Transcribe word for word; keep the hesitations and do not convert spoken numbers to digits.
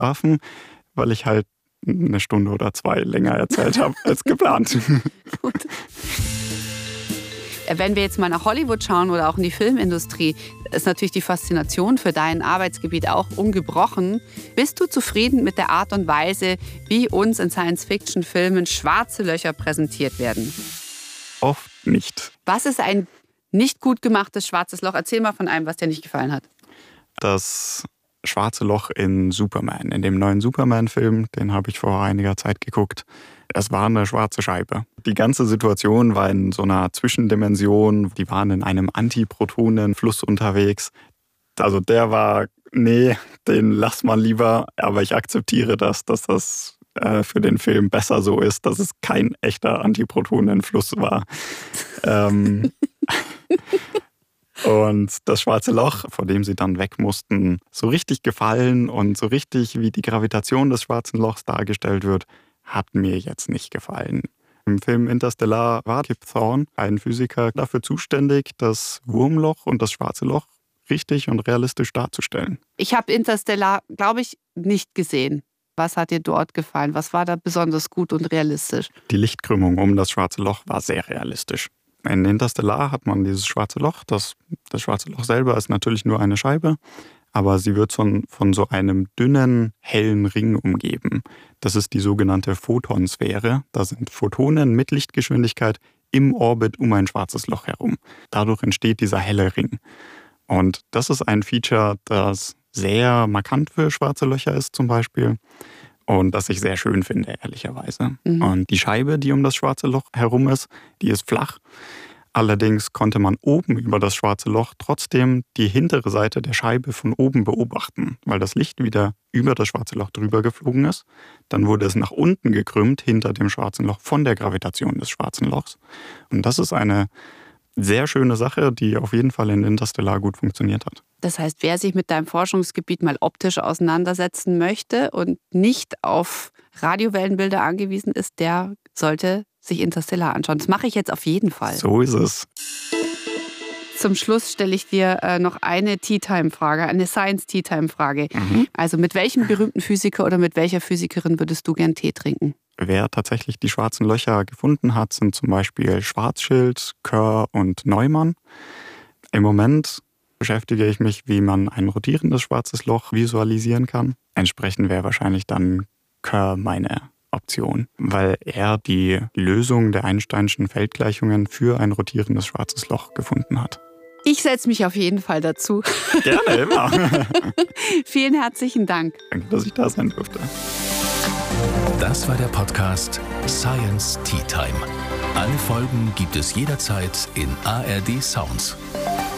eingeschlafen, weil ich halt eine Stunde oder zwei länger erzählt habe als geplant. Gut. Wenn wir jetzt mal nach Hollywood schauen oder auch in die Filmindustrie, ist natürlich die Faszination für dein Arbeitsgebiet auch ungebrochen. Bist du zufrieden mit der Art und Weise, wie uns in Science-Fiction-Filmen schwarze Löcher präsentiert werden? Oft nicht. Was ist ein nicht gut gemachtes schwarzes Loch? Erzähl mal von einem, was dir nicht gefallen hat. Das schwarze Loch in Superman, in dem neuen Superman-Film, den habe ich vor einiger Zeit geguckt. Es war eine schwarze Scheibe. Die ganze Situation war in so einer Zwischendimension. Die waren in einem Antiprotonen-Fluss unterwegs. Also der war, nee, den lass mal lieber. Aber ich akzeptiere das, dass das äh, für den Film besser so ist, dass es kein echter Antiprotonen-Fluss war. ähm... Und das schwarze Loch, vor dem sie dann weg mussten, so richtig gefallen und so richtig, wie die Gravitation des schwarzen Lochs dargestellt wird, hat mir jetzt nicht gefallen. Im Film Interstellar war Kip Thorne, ein Physiker, dafür zuständig, das Wurmloch und das schwarze Loch richtig und realistisch darzustellen. Ich habe Interstellar, glaube ich, nicht gesehen. Was hat dir dort gefallen? Was war da besonders gut und realistisch? Die Lichtkrümmung um das schwarze Loch war sehr realistisch. In Interstellar hat man dieses schwarze Loch. Das, das schwarze Loch selber ist natürlich nur eine Scheibe, aber sie wird von, von so einem dünnen, hellen Ring umgeben. Das ist die sogenannte Photonsphäre. Da sind Photonen mit Lichtgeschwindigkeit im Orbit um ein schwarzes Loch herum. Dadurch entsteht dieser helle Ring. Und das ist ein Feature, das sehr markant für schwarze Löcher ist zum Beispiel. Und das ich sehr schön finde, ehrlicherweise. Mhm. Und die Scheibe, die um das schwarze Loch herum ist, die ist flach. Allerdings konnte man oben über das schwarze Loch trotzdem die hintere Seite der Scheibe von oben beobachten, weil das Licht wieder über das schwarze Loch drüber geflogen ist. Dann wurde es nach unten gekrümmt hinter dem schwarzen Loch von der Gravitation des schwarzen Lochs. Und das ist eine sehr schöne Sache, die auf jeden Fall in Interstellar gut funktioniert hat. Das heißt, wer sich mit deinem Forschungsgebiet mal optisch auseinandersetzen möchte und nicht auf Radiowellenbilder angewiesen ist, der sollte sich Interstellar anschauen. Das mache ich jetzt auf jeden Fall. So ist es. Zum Schluss stelle ich dir äh, noch eine Tea-Time-Frage, eine Science-Tea-Time-Frage. Mhm. Also mit welchem berühmten Physiker oder mit welcher Physikerin würdest du gern Tee trinken? Wer tatsächlich die schwarzen Löcher gefunden hat, sind zum Beispiel Schwarzschild, Kerr und Neumann. Im Moment beschäftige ich mich, wie man ein rotierendes schwarzes Loch visualisieren kann. Entsprechend wäre wahrscheinlich dann Kerr meine Option, weil er die Lösung der Einsteinschen Feldgleichungen für ein rotierendes schwarzes Loch gefunden hat. Ich setze mich auf jeden Fall dazu. Gerne, immer. Vielen herzlichen Dank. Danke, dass ich da sein durfte. Das war der Podcast Science Tea Time. Alle Folgen gibt es jederzeit in A R D Sounds.